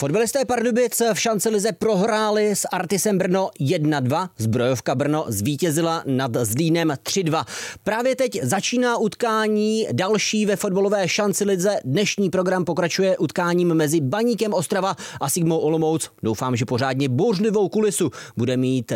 Fotbalisté Pardubic v šancelize prohráli s Artisem Brno 1-2. Zbrojovka Brno zvítězila nad Zlínem 3-2. Právě teď začíná utkání další ve fotbalové šancelize. Dnešní program pokračuje utkáním mezi Baníkem Ostrava a Sigmou Olomouc. Doufám, že pořádně bouřlivou kulisu bude mít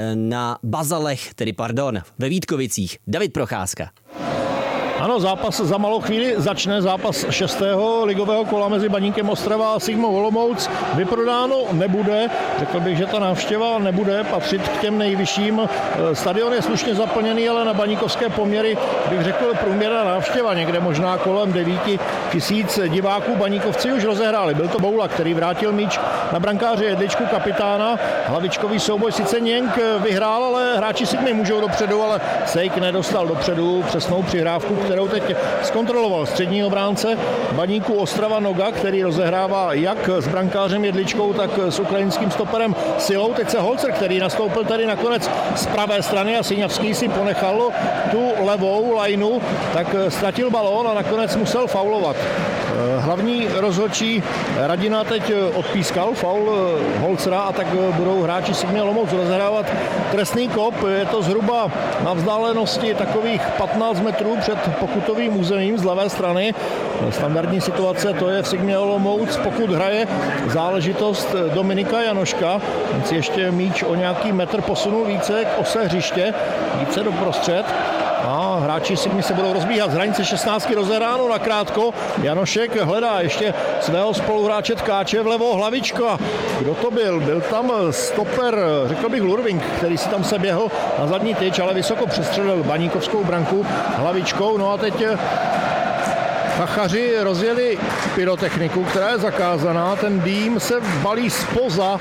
ve Vítkovicích. David Procházka. Ano, zápas za malou chvíli začne, zápas 6. ligového kola mezi Baníkem Ostrava a Sigmou Olomouc. Vyprodáno nebude, řekl bych, že ta návštěva nebude patřit k těm nejvyšším. Stadion je slušně zaplněný, ale na baníkovské poměry bych řekl průměrná návštěva, někde možná kolem 9 000 diváků. Baníkovci už rozehráli, byl to Boula, který vrátil míč na brankáře Jedličku, kapitána. Hlavičkový souboj sice Něnk vyhrál, ale hráči Sigmy můžou dopředu, ale Sejk nedostal dopředu přesnou přihrávku, kterou teď zkontroloval střední obránce Baníku Ostrava Noga, který rozehrává jak s brankářem Jedličkou, tak s ukrajinským stoperem Silou. Teď se Holzer, který nastoupil tady nakonec z pravé strany a Siňavský si ponechal tu levou lajnu, tak ztratil balón a nakonec musel faulovat. Hlavní rozhodčí Radina teď odpískal faul Holzera a tak budou hráči Sigmy Olomouc rozehrávat trestný kop. Je to zhruba na vzdálenosti takových 15 metrů před pokutovým územím z levé strany. Standardní situace to je v Sigmě Olomouc, pokud hraje záležitost Dominika Janoška. On si ještě míč o nějaký metr posunul více k ose hřiště, více doprostřed. A hráči Sigmy se budou rozbíhat z hranice 16 rozehráno nakrátko. Janošek hledá ještě svého spoluhráče Tkáče vlevo, Hlavička. Kdo to byl? Byl tam stoper, řekl bych Lurving, který si tam se běhl na zadní tyč, ale vysoko přestřelil baníkovskou branku Hlavičkou. No a teď Chachaři rozjeli pyrotechniku, která je zakázaná. Ten dým se balí zpoza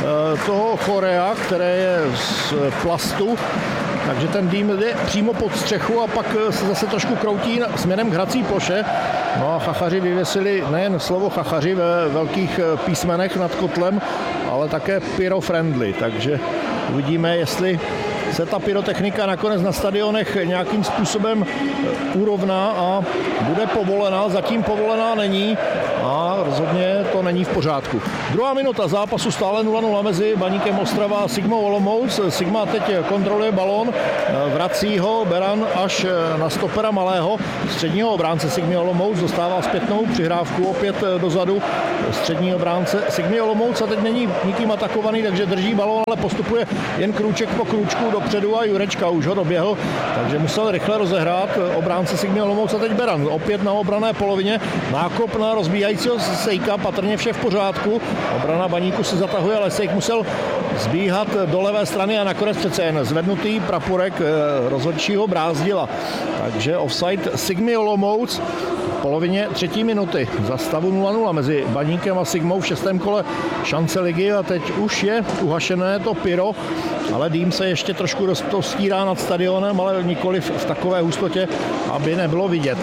toho chorea, které je z plastu. Takže ten dým jde přímo pod střechu a pak se zase trošku kroutí směrem k hrací ploše. No a Chachaři vyvěsili nejen slovo Chachaři ve velkých písmenech nad kotlem, ale také pyro-friendly. Takže uvidíme, jestli se ta pyrotechnika nakonec na stadionech nějakým způsobem urovná a bude povolená. Zatím povolená není a rozhodně to není v pořádku. Druhá minuta zápasu stále 0-0 mezi Baníkem Ostrava a Sigmou Olomouc. Sigma teď kontroluje balón, vrací ho Beran až na stopera Malého, středního obránce Sigmy Olomouc, dostává zpětnou přihrávku opět dozadu střední obránce Sigmy Olomouc a teď není nikým atakovaný, takže drží balón, ale postupuje jen krůček po krůčku dopředu a Jurečka už ho doběhl, takže musel rychle rozehrát obránce Sigmy Olomouc a teď Beran opět na obranné polovině, nákop na rozbíjajícího Sejka, patrně vše v pořádku, obrana Baníku se zatahuje, ale Sejk musel zbíhat do levé strany a nakonec přece jen zvednutý praporek rozhodčího brázdila, takže offside Sigmy Olomouc v polovině třetí minuty za stavu 0-0 mezi Baníkem a Sigmou v 6. kole šance ligy a teď už je uhašené to pyro, ale dým se ještě trošku rozstírá nad stadionem, ale nikoliv v takové hustotě, aby nebylo vidět.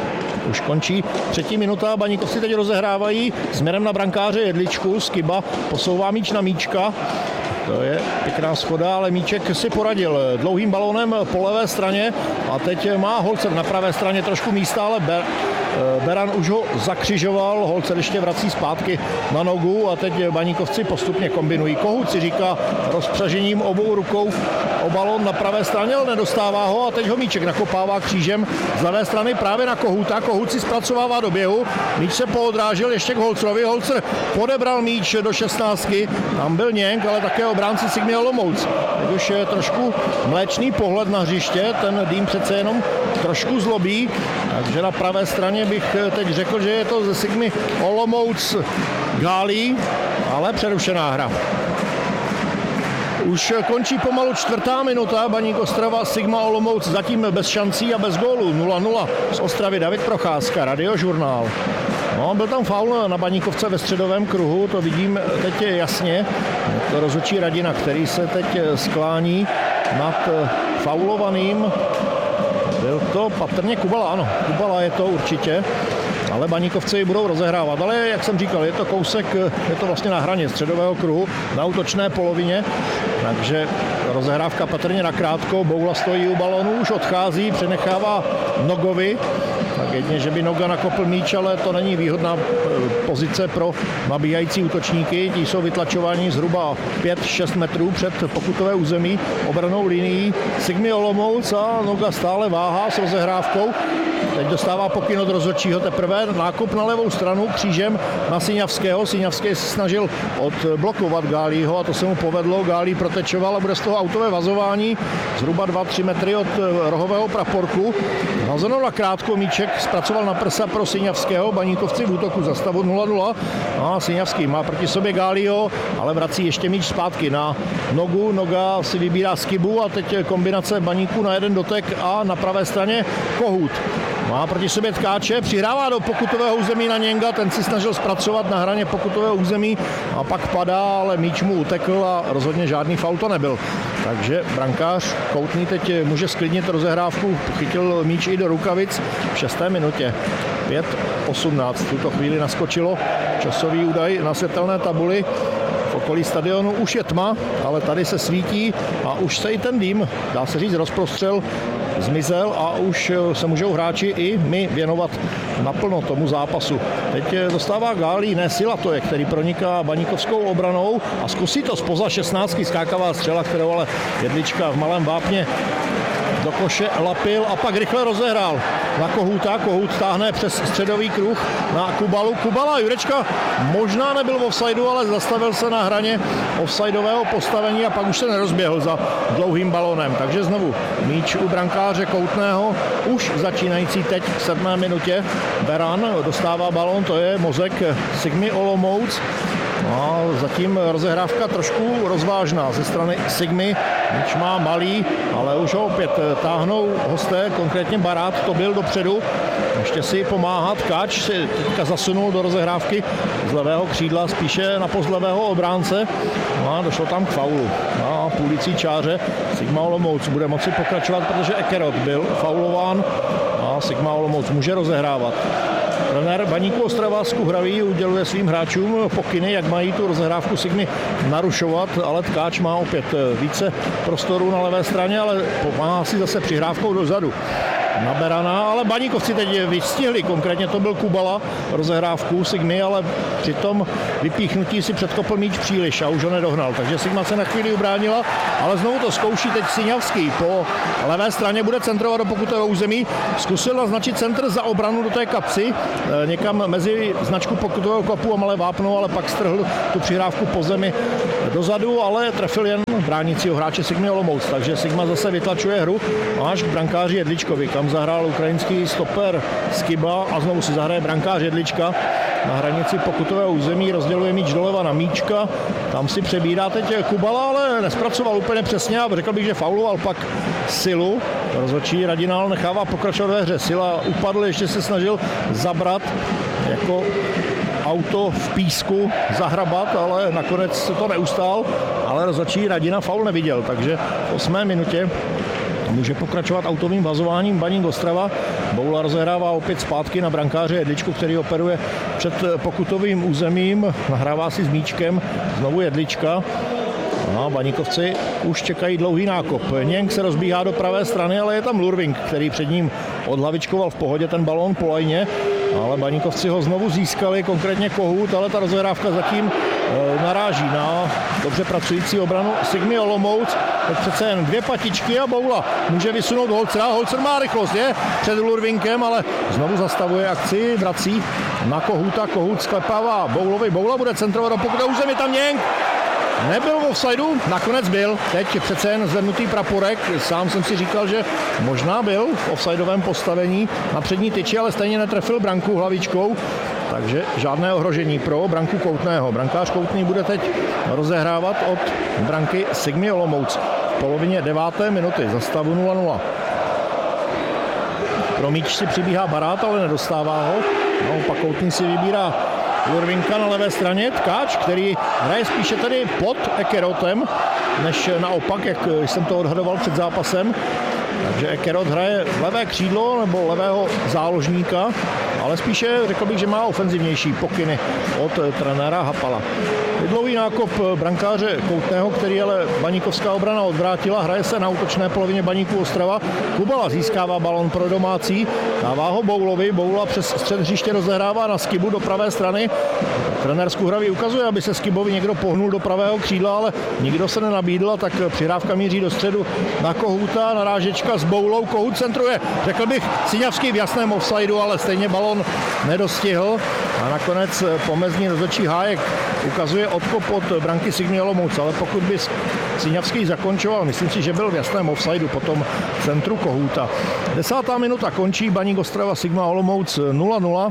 Už končí třetí minuta, Baníkovci teď rozehrávají směrem na brankáře Jedličku, Skiba posouvá míč na Míčka. To je pěkná schoda, ale Míček si poradil dlouhým balónem po levé straně a teď má Holzer na pravé straně trošku místa, ale Beran už ho zakřižoval, Holzer ještě vrací zpátky na nohu a teď Baníkovci postupně kombinují. Kohut si říká rozpřažením obou rukou o balón na pravé straně, ale nedostává ho a teď ho Míček nakopává křížem z levé strany právě na Kohuta. Kohut si zpracovává do běhu, míč se poodrážel ještě k Holzerovi, Holzer podebral míč do 16, tam byl Něnk, ale také obránci Sigmy Olomouc. Teď už je trošku mléčný pohled na hřiště, ten dým přece jenom trošku zlobí, takže na pravé straně bych teď řekl, že je to ze Sigmy Olomouc Gálí, ale přerušená hra. Už končí pomalu čtvrtá minuta, Baník Ostrava, Sigma Olomouc zatím bez šancí a bez gólu, 0-0 z Ostravy. David Procházka, Radiožurnál. No, byl tam faul na Baníkovce ve středovém kruhu, to vidím teď jasně. To rozhodčí Radina, který se teď sklání nad faulovaným. Byl to patrně Kubala, ano, Kubala je to určitě, ale Baníkovci budou rozehrávat. Ale jak jsem říkal, je to kousek, je to vlastně na hraně středového kruhu, na útočné polovině, takže rozehrávka patrně nakrátko, Boula stojí u balonu, už odchází, přenechává Nogovi, tak jedně, že by Noga nakopl míč, ale to není výhodná pozice pro nabíhající útočníky. Ti jsou vytlačováni zhruba 5-6 metrů před pokutové území obranou linií. Sigmy Olomouc a Noga stále váhá s rozehrávkou. Teď dostává pokyn od rozhodčího teprve. Nákup na levou stranu křížem na Siňavského. Siňavský se snažil odblokovat Gálího a to se mu povedlo. Gálí protečoval a bude z toho autové vazování zhruba 2-3 metry od rohového praporku. Hazeno na krátko, míček zpracoval na prsa pro Siňavského. Baníkovci v útoku za stavu 0-0. A Siňavský má proti sobě Gálího, ale vrací ještě míč zpátky na Nogu. Noga si vybírá Skibu a teď kombinace Baníku na jeden dotek a na pravé straně Kohut. Má proti sobě Tkáče, přihrává do pokutového území na Něnga, ten si snažil zpracovat na hraně pokutového území a pak padá, ale míč mu utekl a rozhodně žádný faul to nebyl. Takže brankář Koutný teď může sklidnit rozehrávku, chytil míč i do rukavic v 6. minutě. 5:18 v tuto chvíli naskočilo časový údaj na světelné tabuli. V okolí stadionu už je tma, ale tady se svítí a už se i ten dým, dá se říct, rozprostřel, zmizel a už se můžou hráči i my věnovat naplno tomu zápasu. Teď dostává Gálí, ne Sila to je, který proniká baníkovskou obranou a zkusí to zpoza 16. skákavá střela, kterou ale Jedlička v malém vápně do koše lapil a pak rychle rozehrál na Kohouta. Kohout táhne přes středový kruh na Kubalu. Kubala, Jurečka možná nebyl v offsideu, ale zastavil se na hraně offsideového postavení a pak už se nerozběhl za dlouhým balónem. Takže znovu míč u brankáře Koutného, už začínající teď v 7. minutě. Beran dostává balón, to je mozek Sigmy Olomouc. A zatím rozehrávka trošku rozvážná ze strany Sigmy. Míč má malý, ale už ho opět táhnou hosté, konkrétně Barát to byl dopředu. Ještě si pomáhá Tkáč, si teďka zasunul do rozehrávky z levého křídla, spíše na post levého obránce. A došlo tam k faulu. Na půlicí čáře Sigma Olomouc bude moci pokračovat, protože Ekerot byl faulován a Sigma Olomouc může rozehrávat. Trenér Baníku Ostrava Skuhravý uděluje svým hráčům pokyny, jak mají tu rozehrávku Sigmy narušovat, ale Tkáč má opět více prostoru na levé straně, ale pomáhá si zase přihrávkou dozadu na Berana, ale Baníkovci teď vystihli, konkrétně to byl Kubala, rozehrávku Sigmy, ale při tom vypíchnutí si předkopl míč příliš a už ho nedohnal, takže Sigma se na chvíli ubránila, ale znovu to zkouší teď Siňavský, po levé straně bude centrovat do pokutového území, zkusil naznačit centr za obranu do té kapsy, někam mezi značku pokutového kopu a malé vápno, ale pak strhl tu přihrávku po zemi dozadu, ale trefil jen bránícího hráče Sigmy Olomouc, takže Sigma zase vytlačuje hru až k brankáři Jedličkovi, kam zahrál ukrajinský stoper Skiba a znovu si zahraje brankář Jedlička na hranici pokutového území, rozděluje míč doleva na Míčka, tam si přebírá teď Kubala, ale nespracoval úplně přesně a řekl bych, že fauloval pak Silu. Rozhodčí Radinál nechává pokračovat ve hře. Sila upadl, ještě se snažil zabrat jako auto v písku zahrabat, ale nakonec to neustál, ale rozhodčí Radina faul neviděl, takže v 8. minutě může pokračovat autovým vazováním Baník Ostrava. Boula rozehrává opět zpátky na brankáře Jedličku, který operuje před pokutovým územím. Nahrává si s míčkem znovu Jedlička. A Baníkovci už čekají dlouhý nákop. Něnk se rozbíhá do pravé strany, ale je tam Lurving, který před ním odhlavičkoval v pohodě ten balón po lajně. Ale Baníkovci ho znovu získali, konkrétně Kohout, ale ta rozehrávka zatím naráží na dobře pracující obranu Sigmy Olomouc. Teď přece jen 2 patičky a Boula může vysunout Holcera. Holcer má rychlost, je před Lurvinkem, ale znovu zastavuje akci, vrací na Kohouta. Kohout sklepává Boulovi. Boula bude centrovat do pokutového území, tam Něnk. Nebyl v offsideu, nakonec byl. Teď přece jen zvednutý praporek. Sám jsem si říkal, že možná byl v offsideovém postavení na přední tyči, ale stejně netrefil branku hlavičkou. Takže žádné ohrožení pro branku Koutného. Brankář Koutný bude teď rozehrávat od branky Sigmy Olomouc v polovině 9. minuty za stavu 0-0. Pro míč si přibíhá Barát, ale nedostává ho. Pak Koutný si vybírá Lurvinka na levé straně, Tkáč, který hraje spíše tady pod Ekerotem, než naopak, jak jsem to odhadoval před zápasem. Takže Ekerot hraje levé křídlo nebo levého záložníka, ale spíše řekl bych, že má ofenzivnější pokyny od trenéra Hapala. Dlouhý nákop brankáře Koutného, který ale baníkovská obrana odvrátila, hraje se na útočné polovině Baníku Ostrava. Kubala získává balon pro domácí, dává ho Boulovi, Boula přes střed hřiště rozehrává na Skibu do pravé strany. Trenér Skuhravý ukazuje, aby se Skibovi někdo pohnul do pravého křídla, ale nikdo se nenabídl, a tak přihrávka míří do středu na Kohouta, narážečka s Boulou, Kohout centruje, řekl bych Siňavský v jasném offsideu, ale stejně balon nedostihl a nakonec pomezní rozhodčí Hájek ukazuje odkop od branky Sigmy Olomouc, ale pokud by Siňavský zakončoval, myslím si, že byl v jasném offsideu po tom centru Kohouta. 10. minuta končí, Baník Ostrava Sigma Olomouc 0-0.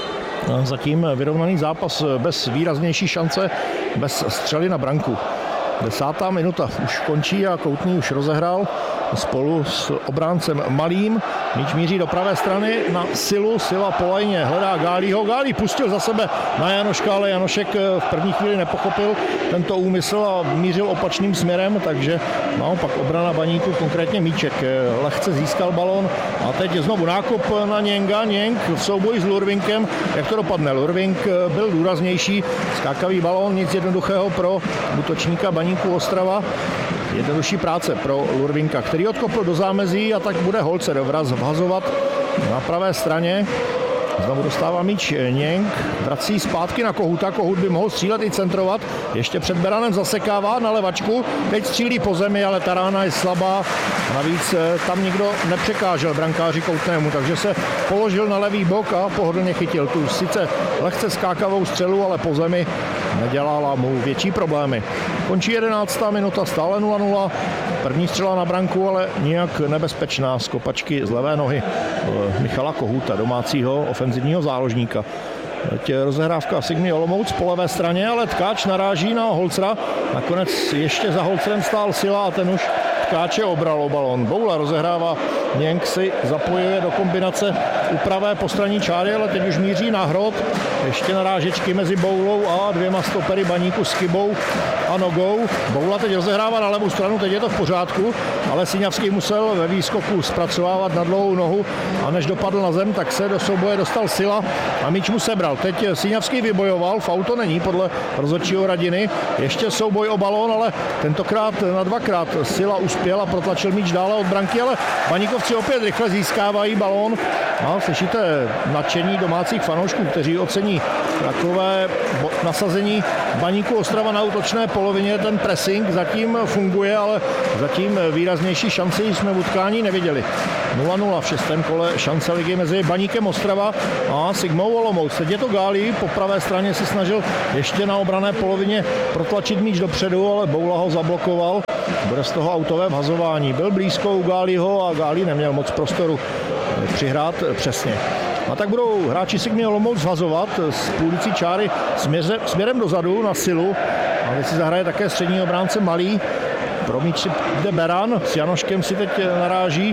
Zatím vyrovnaný zápas bez výraznější šance, bez střely na branku. 10. minuta už končí a Koutný už rozehrál spolu s obráncem Malým. Míč míří do pravé strany na Silu. Sila po lajně hledá Gálího. Gálí pustil za sebe na Janoška, ale Janošek v první chvíli nepochopil tento úmysl a mířil opačným směrem, takže naopak obrana Baníku, konkrétně Míček, lehce získal balon a teď znovu nákop na Něnga. Něng v souboji s Lurvinkem. Jak to dopadne? Lurvink byl důraznější. Skákavý balón, nic jednoduchého pro útočníka Baníku Ostrava. Jednodušší práce pro Lurvinka, který odkopl do zámezí a tak bude Holzer vhazovat na pravé straně. Znovu dostává míč Něng, vrací zpátky na Kohouta, Kohout by mohl střílet i centrovat, ještě před Beranem zasekává na levačku, teď střílí po zemi, ale ta rána je slabá, navíc tam nikdo nepřekážel brankáři Koutnému, takže se položil na levý bok a pohodlně chytil tu sice lehce skákavou střelu, ale po zemi nedělala mu větší problémy. Končí 11. minuta, stále 0-0. První střela na branku, ale nijak nebezpečná z kopačky z levé nohy Michala Kohouta, domácího ofenzivního záložníka. Teď rozehrávka Sigmy Olomouc po levé straně, ale Tkáč naráží na Holcera. Nakonec ještě za Holcerem stál Sila a ten už Tkáče obral o balon. Boula rozehrává, Něng si zapojuje do kombinace u pravé postranní čáry, ale teď už míří na Hrot. Ještě narážečky mezi Boulou a dvěma stopery Baníku s Kybou a Nogou. Boula teď rozehrává na levou stranu, teď je to v pořádku, ale Siňavský musel ve výskoku zpracovávat na dlouhou nohu a než dopadl na zem, tak se do souboje dostal Sila a míč mu sebral. Teď Siňavský vybojoval, faul to není podle rozhodčího Radiny. Ještě souboj o balón, ale tentokrát na dvakrát Sila uspěl a protlačil míč dále od branky, ale Baníkovci opět rychle získávají balón. A slyšíte nadšení domácích fanoušků, kteří ocení takové nasazení Baníku Ostrava na útočné polovině. Ten pressing zatím funguje, ale zatím výraznější šanci jsme v utkání neviděli. 0-0 v 6. kole šance ligy mezi Baníkem Ostrava a Sigmou Olomouc. Teď je to Gálí, po pravé straně se snažil ještě na obranné polovině protlačit míč dopředu, ale Boula ho zablokoval. Bude z toho autové vhazování. Byl blízko u Gálího a Gálí neměl moc prostoru přihrát přesně. A tak budou hráči Sigmy Olomouc vhazovat z půlicí čáry směrem dozadu na Silu. A teď si zahraje také střední obránce Malý. Pro míč jde Beran, s Janoškem si teď naráží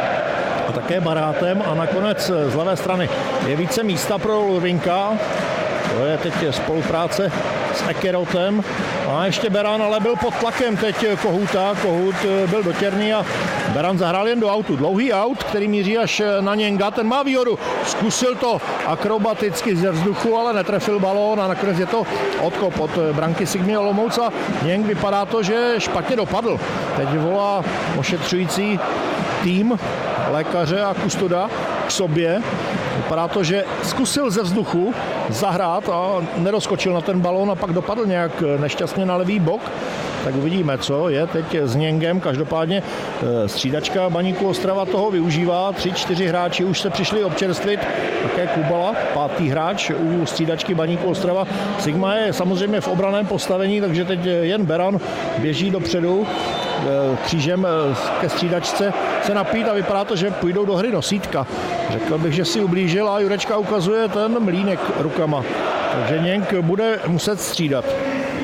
a také Barátem a nakonec z levé strany je více místa pro Lurvinka. To je teď spolupráce s Ekerotem. A ještě Beran ale byl pod tlakem teď Kohouta. Kohout byl dotěrný a Beran zahrál jen do autu. Dlouhý aut, který míří až na Něnga. Ten má výhodu. Zkusil to akrobaticky ze vzduchu, ale netrefil balón a nakonec je to odkop od branky Sigmy Olomouc a Něng vypadá to, že špatně dopadl. Teď volá ošetřující tým lékaře a kustoda k sobě. Vypadá to, že zkusil ze vzduchu zahrát a nedoskočil na ten balón a pak dopadl nějak nešťastně na levý bok. Tak uvidíme, co je teď s Něngem. Každopádně střídačka Baníku Ostrava toho využívá. 3-4 hráči už se přišli občerstvit. Také Kubala, 5. hráč u střídačky Baníku Ostrava. Sigma je samozřejmě v obraném postavení, takže teď jen Beran běží dopředu křížem ke střídačce se napít a vypadá to, že půjdou do hry nosítka. Řekl bych, že si ublížil a Jurečka ukazuje ten mlýnek rukama. Takže Něng bude muset střídat.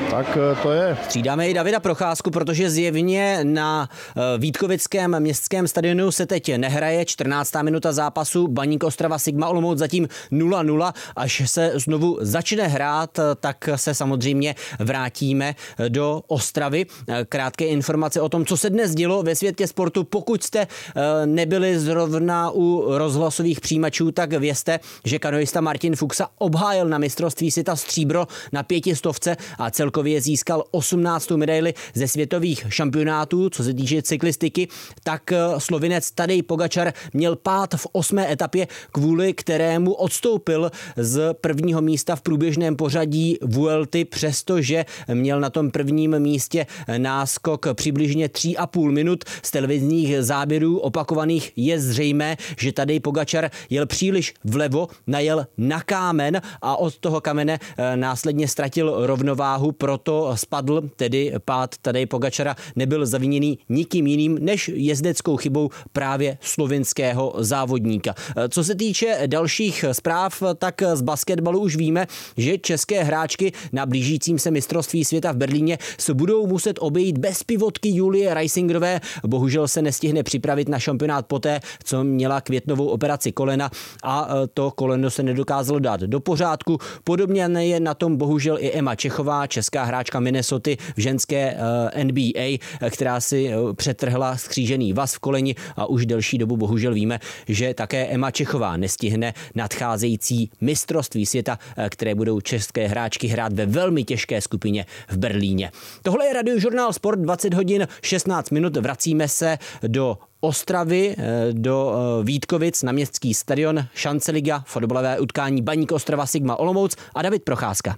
tak to je. Střídáme i Davida Procházku, protože zjevně na Vítkovickém městském stadionu se teď nehraje. 14. minuta zápasu, Baník Ostrava Sigma Olomouc zatím 0-0. Až se znovu začne hrát, tak se samozřejmě vrátíme do Ostravy. Krátké informace o tom, co se dnes dělo ve světě sportu. Pokud jste nebyli zrovna u rozhlasových přijímačů, tak vězte, že kanoista Martin Fuchsa obhájil na mistrovství světa stříbro na 500 a celkově získal 18. medaili ze světových šampionátů. Co se týče cyklistiky, tak Slovinec Tadej Pogačar měl pád v 8. etapě, kvůli kterému odstoupil z prvního místa v průběžném pořadí Vuelty, přestože měl na tom prvním místě náskok přibližně 3,5 minut. Z televizních záběrů opakovaných je zřejmé, že Tadej Pogačar jel příliš vlevo, najel na kámen a od toho kamene následně ztratil rovnováhu, proto spadl, tedy pád Tadej Pogačara nebyl zaviněný nikým jiným než jezdeckou chybou právě slovinského závodníka. Co se týče dalších zpráv, tak z basketbalu už víme, že české hráčky na blížícím se mistrovství světa v Berlíně se budou muset obejít bez pivotky Julie Reisingerové. Bohužel se nestihne připravit na šampionát poté, co měla květnovou operaci kolena a to koleno se nedokázalo dát do pořádku. Podobně je na tom bohužel i Emma Čechová, česká hráčka Minnesoty v ženské NBA, která si přetrhla skřížený vaz v koleni a už delší dobu bohužel víme, že také Emma Čechová nestihne nadcházející mistrovství světa, které budou české hráčky hrát ve velmi těžké skupině v Berlíně. Tohle je Radiožurnál Sport, 20 hodin 16 minut. Vracíme se do Ostravy, do Vítkovic na městský stadion, Šanceliga, fotbalové utkání Baník Ostrava Sigma Olomouc a David Procházka.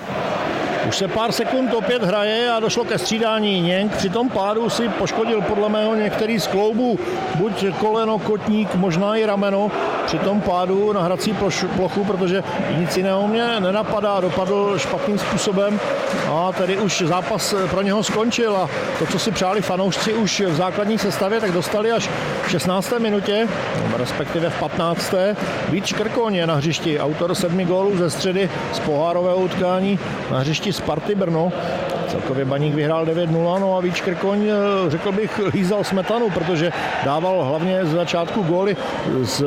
Už se pár sekund opět hraje a došlo ke střídání Něnk. Při tom pádu si poškodil podle mého některý z kloubů, buď koleno, kotník, možná i rameno. Při tom pádu na hrací plochu, protože nic jiného mě nenapadá, dopadl špatným způsobem a tedy už zápas pro něho skončil a to, co si přáli fanoušci už v základní sestavě, tak dostali až v 16. minutě, respektive v 15. Vít Škrkoň je na hřišti, autor 7 gólů ze středy z pohárového utkání na hřišti Sparty Brno. Celkově Baník vyhrál 9-0, no a Vít Škrkoň, řekl bych, lízal smetanu, protože dával hlavně z začátku góly z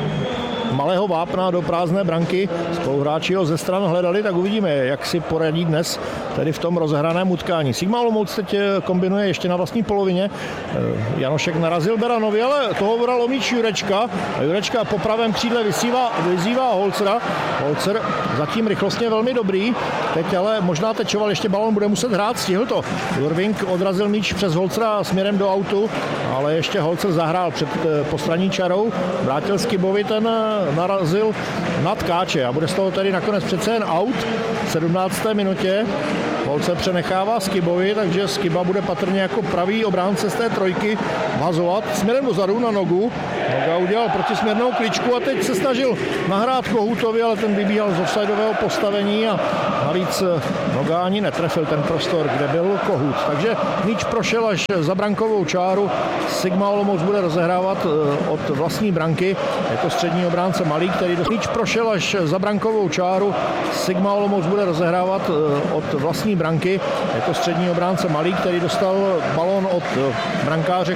malého vápna do prázdné branky. Spoluhráči ho ze stran hledali, tak uvidíme, jak si poradí dnes tedy v tom rozehraném utkání. Sigma Olomouc teď kombinuje ještě na vlastní polovině. Janošek narazil Beranovi, ale toho bral míč Jurečka. A Jurečka po pravém křídle vyzývá Holcera. Holcer zatím rychlostně velmi dobrý. Teď ale možná tečoval, ještě balon bude muset hrát, stihl to. Jurvink odrazil míč přes Holcera směrem do autu, ale ještě Holcer zahrál před postranní čarou. Vrátil Skibovi, ten narazil na tkáče a bude z toho tedy nakonec přece jen out v 17. minutě. Holce přenechává Skibovi, takže Skiba bude patrně jako pravý obránce z té trojky vhazovat směrem dozadu na nogu. Noga udělal protisměrnou kličku a teď se snažil nahrát Kohoutovi, ale ten vybíhal z offsideového postavení a navíc Noga ani netrefil ten prostor, kde byl Kohout. Takže míč prošel až za brankovou čáru. Sigma Olomouc bude rozehrávat od vlastní branky. Je to střední obránce Malý, který míč prošel až za brankovou čáru. Sigma Olomouc bude rozehrávat od vlastní branky. Je to střední obránce Malý, který dostal balón od brankáře